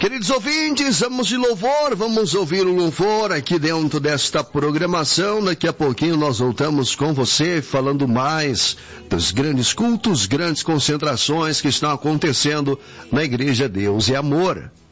Queridos ouvintes, vamos de louvor, vamos ouvir o louvor aqui dentro desta programação. Daqui a pouquinho nós voltamos com você falando mais dos grandes cultos, grandes concentrações que estão acontecendo na Igreja Deus e Amor.